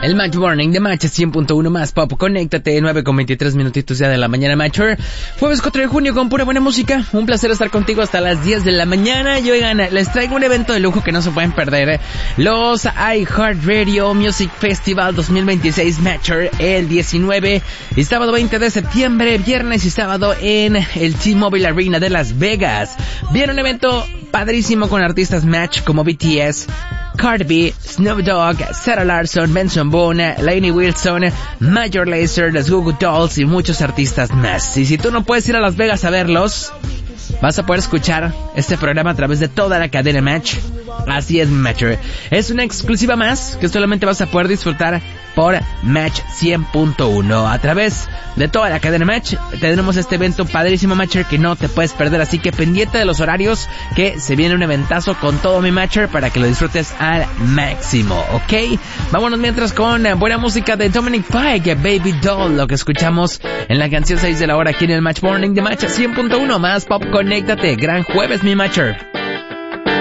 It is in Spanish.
El Match Morning de Match 100.1 más pop. Conéctate, 9:23 minutitos ya de la mañana, Matcher. Jueves 4 de junio con pura buena música. Un placer estar contigo hasta las 10 de la mañana. Y oigan, les traigo un evento de lujo que no se pueden perder. Los iHeartRadio Music Festival 2026 Matcher, el 19 y sábado 20 de septiembre, viernes y sábado en el T-Mobile Arena de Las Vegas. Viene un evento padrísimo con artistas Match como BTS, Cardi B, Snoop Dogg, Sarah Larsson, Benson Boone, Lainey Wilson, Major Lazer, los Goo Goo Dolls y muchos artistas más. Y si tú no puedes ir a Las Vegas a verlos, vas a poder escuchar este programa a través de toda la cadena Match. Así es, Matcher. Es una exclusiva más que solamente vas a poder disfrutar por Match 100.1. A través de toda la cadena Match tendremos este evento padrísimo, Matcher, que no te puedes perder. Así que pendiente de los horarios, que se viene un eventazo con todo mi Matcher para que lo disfrutes al máximo, ¿ok? Vámonos mientras con buena música de Dominic Fike, Baby Doll, lo que escuchamos en la canción 6 de la hora aquí en el Match Morning de Match 100.1 más pop. Conéctate. Gran jueves, mi Matcher.